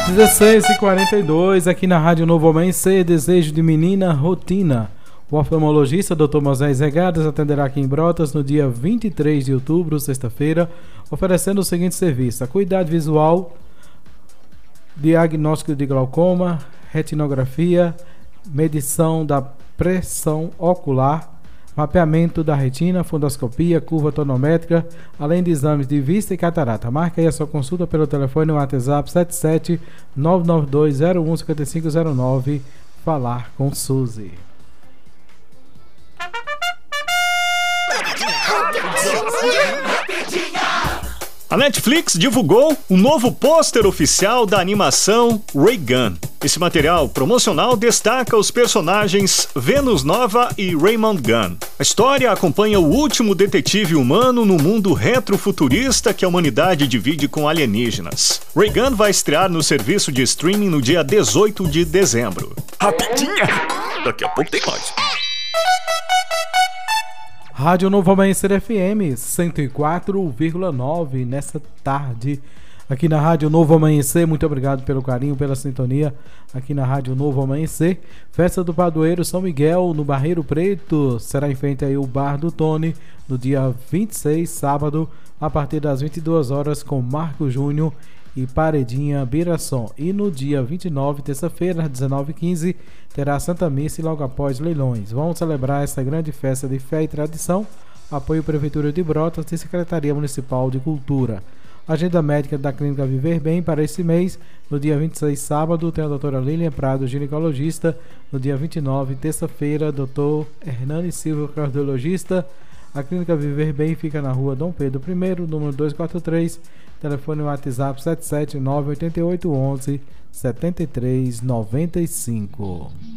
16h42 aqui na Rádio Novo Amanhecer, desejo de menina rotina. O oftalmologista Dr. Moisés Regadas atenderá aqui em Brotas no dia 23 de outubro, sexta-feira, oferecendo o seguinte serviço: acuidade visual, diagnóstico de glaucoma, retinografia, medição da pressão ocular, mapeamento da retina, fundoscopia, curva tonométrica, além de exames de vista e catarata. Marque aí a sua consulta pelo telefone WhatsApp 77992015509. Falar com Suzy. A Netflix divulgou um novo pôster oficial da animação Ray-Gun. Esse material promocional destaca os personagens Venus Nova e Raymond Gunn. A história acompanha o último detetive humano no mundo retrofuturista que a humanidade divide com alienígenas. Ray-Gun vai estrear no serviço de streaming no dia 18 de dezembro. Rapidinha! Daqui a pouco tem mais. Rádio Novo Amanhecer FM 104,9 nessa tarde aqui na Rádio Novo Amanhecer. Muito obrigado pelo carinho, pela sintonia aqui na Rádio Novo Amanhecer. Festa do Padroeiro São Miguel no Barreiro Preto. Será em frente aí o Bar do Tony no dia 26, sábado, a partir das 22 horas com Marco Júnior e Paredinha Biração. E no dia 29, terça-feira, às 19h15, terá Santa Missa e logo após leilões. Vamos celebrar essa grande festa de fé e tradição. Apoio Prefeitura de Brotas e Secretaria Municipal de Cultura. Agenda médica da Clínica Viver Bem para esse mês. No dia 26, sábado, tem a doutora Lilian Prado, ginecologista. No dia 29, terça-feira, doutor Hernani Silva, cardiologista. A Clínica Viver Bem fica na rua Dom Pedro I, número 243. Telefone WhatsApp 7798811 7395.